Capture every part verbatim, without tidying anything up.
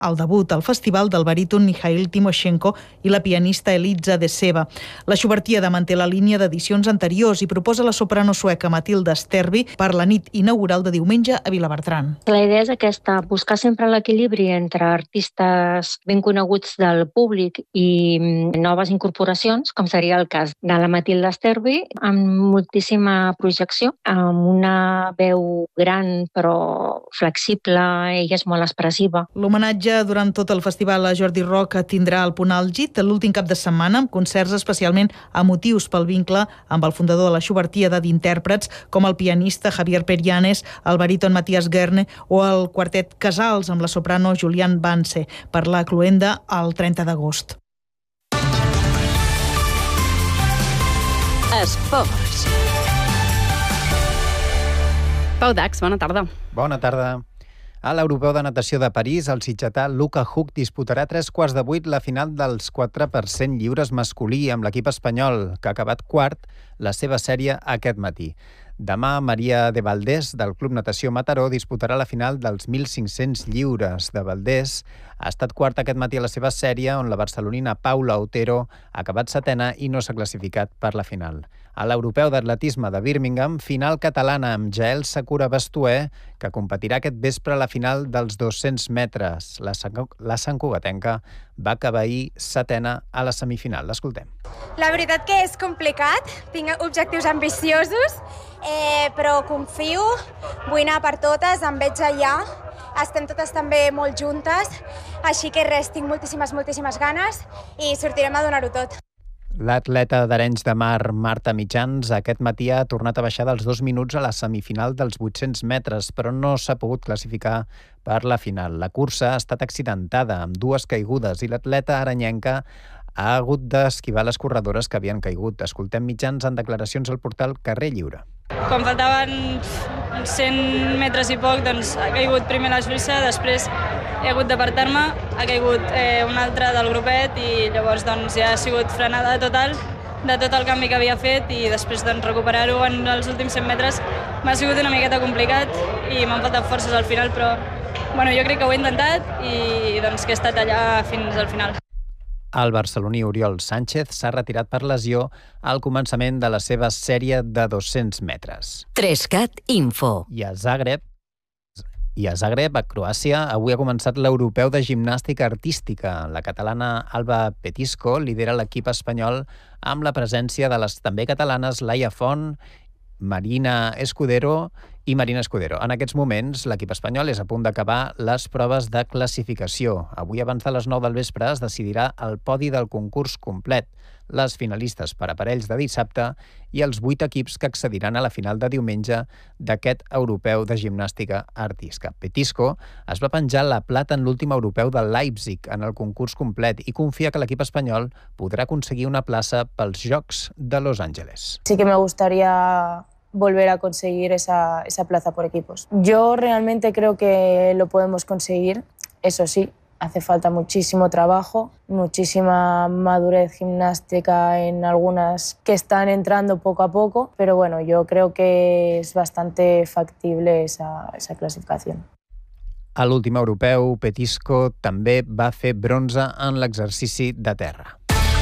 el debut al festival del baríton Mikhail Timoshenko i la pianista Eliza Deseva. La Schubertiada manté la línia d'edicions anteriors i proposa la soprano sueca Matilda Sterby per la nit inaugural de diumenge a Vilabertran. La idea és aquesta, buscar sempre l'equilibri entre artistes ben coneguts del públic i noves incorporacions, com seria el cas de la Matilda Sterby, amb moltíssima projecció, amb una veu gran però flexible, ella és molt expressiva. L'homenatge durant tot el festival a Jordi Roc tindrà el punt àlgid l'últim cap de setmana amb concerts especialment emotius pel vincle amb el fundador de la Schubertiada d'intèrprets com el pianista Javier Perianes, el baríton Matías Gerne o el quartet Casals amb la soprano Julian Vance per la cloenda el trenta d'agost. Esports. Pau Dax, bona tarda. Bona tarda. A l'Europeu de Natació de París, el sitgetà Luka Huck disputarà a tres quarts de vuit la final dels quatre per cent lliures masculí amb l'equip espanyol, que ha acabat quart la seva sèrie aquest matí. Demà, Maria de Valdés, del Club Natació Mataró, disputarà la final dels mil cinc-cents lliures. De Valdés ha estat quart aquest matí a la seva sèrie, on la barcelonina Paula Otero ha acabat setena i no s'ha classificat per la final. A l'Europeu d'Atletisme de Birmingham, final catalana amb Jael Sakura Bastuer, que competirà aquest vespre a la final dels dos-cents metres. La, la santcugatenca va acabar ahir setena a la semifinal. L'escoltem. La veritat que és complicat, tinc objectius ambiciosos, eh, però confio, vull anar per totes, em veig allà, estem totes també molt juntes, així que res, tinc moltíssimes, moltíssimes ganes i sortirem a donar-ho tot. L'atleta d'Arenys de Mar, Marta Mitjans, aquest matí ha tornat a baixar dels dos minuts a la semifinal dels vuit-cents metres, però no s'ha pogut classificar per la final. La cursa ha estat accidentada, amb dues caigudes, i l'atleta arenyenca ha hagut d'esquivar les corredores que havien caigut. Escoltem Mitjans en declaracions al portal Carrer Lliure. Quan faltaven cent metres i poc, doncs ha caigut primer la Suïssa, després he hagut d'apartar-me, ha caigut eh, una altra del grupet i llavors doncs, ja ha sigut frenada total de tot el canvi que havia fet i després doncs, recuperar-ho en els últims cent metres m'ha sigut una miqueta complicat i m'han faltat forces al final, però bueno, jo crec que ho he intentat i doncs, que he estat allà fins al final. El barceloní Oriol Sánchez s'ha retirat per lesió al començament de la seva sèrie de dos-cents metres. Trescat Info. I a Zagreb, I a Zagreb, a Croàcia, avui ha començat l'Europeu de Gimnàstica Artística. La catalana Alba Petisco lidera l'equip espanyol amb la presència de les també catalanes Laia Font, Marina Escudero i Marina Escudero. En aquests moments, l'equip espanyol és a punt d'acabar les proves de classificació. Avui, abans de les nou del vespre, es decidirà el podi del concurs complet, les finalistes per aparells de dissabte i els vuit equips que accediran a la final de diumenge d'aquest europeu de gimnàstica artística. Petisco es va penjar la plata en l'últim europeu de Leipzig en el concurs complet i confia que l'equip espanyol podrà aconseguir una plaça pels Jocs de Los Angeles. Sí que me gustaría volver a conseguir esa, esa plaza por equipos. Yo realmente creo que lo podemos conseguir, eso sí, hace falta muchísimo trabajo, muchísima madurez gimnástica en algunas que están entrando poco a poco, pero bueno, yo creo que es bastante factible esa, esa clasificación. A l'últim europeu, Petisco també va fer bronze en l'exercici de terra.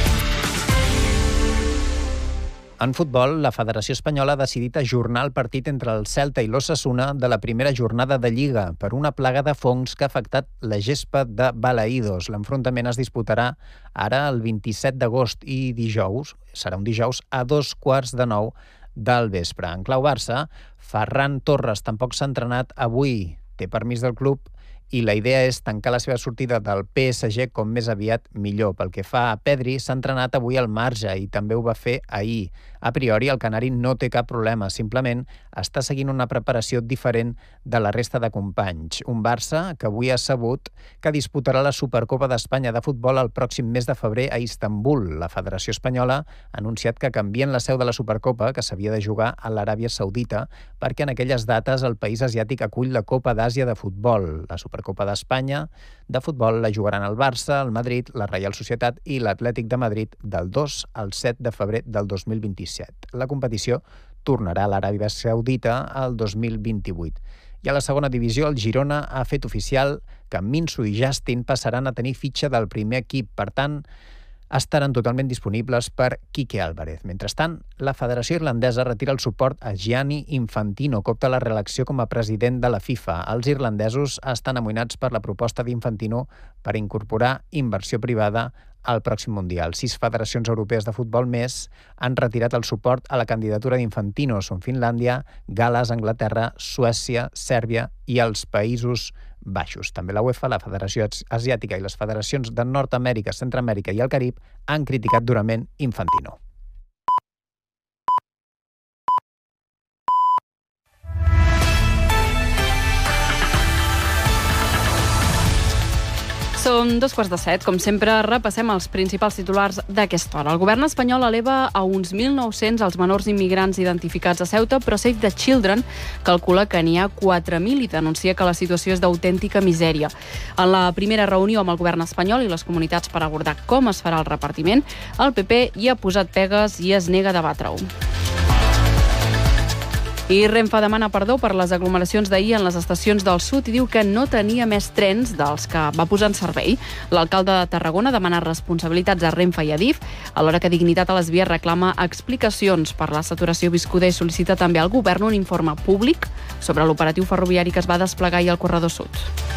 En futbol, la Federació Espanyola ha decidit ajornar el partit entre el Celta i l'Osasuna de la primera jornada de Lliga per una plaga de fongs que ha afectat la gespa de Balaïdos. L'enfrontament es disputarà ara el vint-i-set d'agost i dijous, serà un dijous a dos quarts de nou del vespre. En clau Barça, Ferran Torres tampoc s'ha entrenat avui, té permís del club i la idea és tancar la seva sortida del P S G com més aviat millor. Pel que fa a Pedri, s'ha entrenat avui al marge i també ho va fer ahir. A priori, el canari no té cap problema, simplement està seguint una preparació diferent de la resta de companys. Un Barça que avui ha sabut que disputarà la Supercopa d'Espanya de futbol el pròxim mes de febrer a Istanbul. La Federació Espanyola ha anunciat que canvien la seu de la Supercopa, que s'havia de jugar a l'Aràbia Saudita, perquè en aquelles dates el país asiàtic acull la Copa d'Àsia de futbol. La Supercopa d'Espanya de futbol la jugaran el Barça, el Madrid, la Reial Societat i l'Atlètic de Madrid del dos al set de febrer del dos mil vint-i-set. La competició tornarà a l'Aràbia Saudita el dos mil vint-i-vuit. I a la segona divisió, el Girona ha fet oficial que Minsu i Justin passaran a tenir fitxa del primer equip. Per tant, estaran totalment disponibles per Quique Álvarez. Mentrestant, la Federació Irlandesa retira el suport a Gianni Infantino, que opta a la reelecció com a president de la FIFA. Els irlandesos estan amoïnats per la proposta d'Infantino per incorporar inversió privada al pròxim Mundial. Sis federacions europees de futbol més han retirat el suport a la candidatura d'Infantino. Són Finlàndia, Gal·les, Anglaterra, Suècia, Sèrbia i els Països Baixos. També la UEFA, la Federació Asiàtica i les federacions de Nord-Amèrica, Centreamèrica i el Carib han criticat durament Infantino. Són dos quarts de set. Com sempre, repassem els principals titulars d'aquesta hora. El govern espanyol eleva a uns mil nou-cents els menors immigrants identificats a Ceuta, però Save the Children calcula que n'hi ha quatre mil i denuncia que la situació és d'autèntica misèria. En la primera reunió amb el govern espanyol i les comunitats per abordar com es farà el repartiment, el P P hi ha posat pegues i es nega a debatre-ho. I Renfe demana perdó per les aglomeracions d'ahir en les estacions del sud i diu que no tenia més trens dels que va posar en servei. L'alcalde de Tarragona demana responsabilitats a Renfe i a Adif, alhora que Dignitat a les Vies reclama explicacions per la saturació viscuda i sol·licita també al govern un informe públic sobre l'operatiu ferroviari que es va desplegar ahir al corredor sud.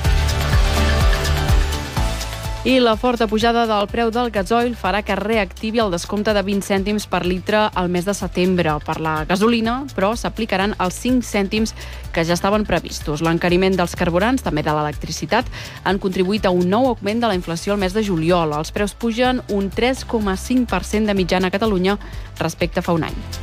I la forta pujada del preu del gasoil farà que reactivi el descompte de vint cèntims per litre al mes de setembre. Per la gasolina, però, s'aplicaran els cinc cèntims que ja estaven previstos. L'encariment dels carburants, també de l'electricitat, han contribuït a un nou augment de la inflació al mes de juliol. Els preus pugen un tres coma cinc per cent de mitjana a Catalunya respecte a fa un any.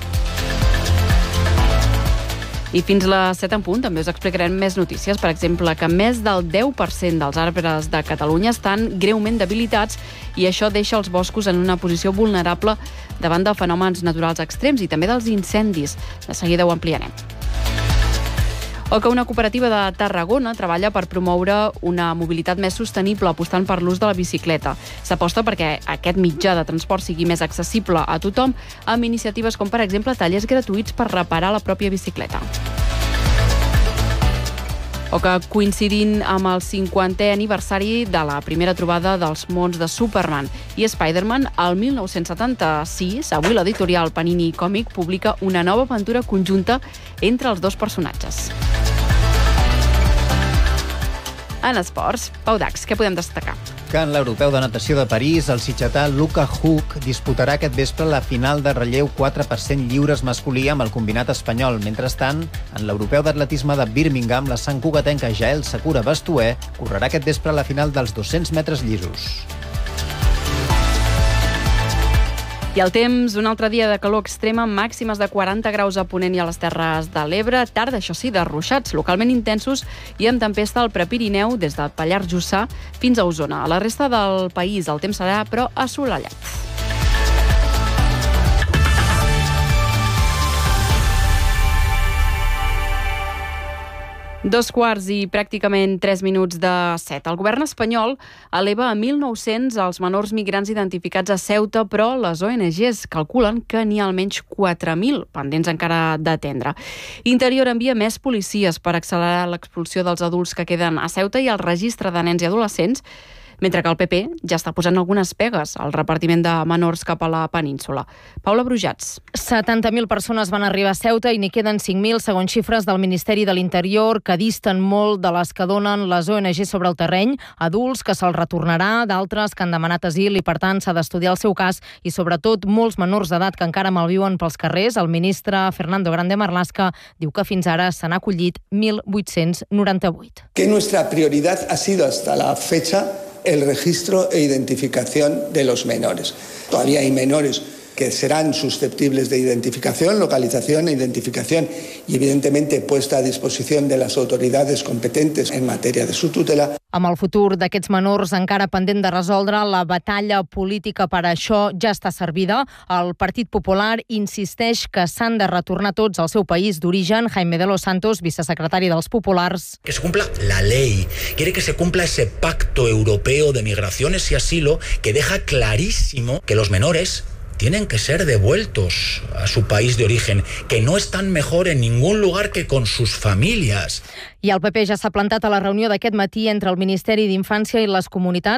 I fins les set en punt també us explicarem més notícies. Per exemple, que més del deu per cent dels arbres de Catalunya estan greument debilitats i això deixa els boscos en una posició vulnerable davant de fenòmens naturals extrems i també dels incendis. De seguida ho ampliarem. O que una cooperativa de Tarragona treballa per promoure una mobilitat més sostenible apostant per l'ús de la bicicleta. S'aposta perquè aquest mitjà de transport sigui més accessible a tothom amb iniciatives com, per exemple, tallers gratuïts per reparar la pròpia bicicleta. O que coincidint amb el cinquantè aniversari de la primera trobada dels mons de Superman i Spider-Man, el mil nou-cents setanta-sis, avui l'editorial Panini Còmic publica una nova aventura conjunta entre els dos personatges. En esports, Pau Dax, què podem destacar? Que en l'Europeu de Natació de París, el sitgetà Luca Huck disputarà aquest vespre la final de relleu quatre per cent lliures masculí amb el combinat espanyol. Mentrestant, en l'Europeu d'Atletisme de Birmingham, la santcugatenca Jael Sakura Bastuer correrà aquest vespre a la final dels dos-cents metres llisos. I el temps, un altre dia de calor extrema, màximes de quaranta graus a Ponent i a les Terres de l'Ebre, tarda, això sí, de ruixats localment intensos i amb tempesta al Prepirineu des del Pallars Jussà fins a Osona. A la resta del país el temps serà, però, assolellat. Dos quarts i pràcticament tres minuts de set. El govern espanyol eleva a mil nou-cents els menors migrants identificats a Ceuta, però les O N Ges calculen que n'hi ha almenys quatre mil pendents encara d'atendre. Interior envia més policies per accelerar l'expulsió dels adults que queden a Ceuta i el registre de nens i adolescents, mentre que el P P ja està posant algunes pegues al repartiment de menors cap a la península. Paula Brujats. setanta mil persones van arribar a Ceuta i n'hi queden cinc mil, segons xifres del Ministeri de l'Interior, que disten molt de les que donen les O N G sobre el terreny. Adults que se'ls retornarà, d'altres que han demanat asil i, per tant, s'ha d'estudiar el seu cas i, sobretot, molts menors d'edat que encara malviuen pels carrers. El ministre Fernando Grande Marlaska diu que fins ara s'han acollit mil vuit-cents noranta-vuit. Que nuestra prioridad ha sido hasta la fecha el registro e identificación de los menores. Todavía hay menores que serán susceptibles de identificación, localización e identificación y, evidentemente, puesta a disposición de las autoridades competentes en materia de su tutela. Amb el futur d'aquests menors encara pendent de resoldre, la batalla política per a això ja està servida. El Partit Popular insisteix que s'han de retornar tots al seu país d'origen. Jaime de los Santos, vicesecretari dels Populars. Que se cumpla la ley. Quiere que se cumpla ese pacto europeo de migraciones y asilo que deja clarísimo que los menores tienen que ser devueltos a su país de origen, que no están mejor en ningún lugar que con sus familias. I el P P ja s'ha plantat a la reunió d'aquest matí entre el Ministeri d'Infància i les comunitats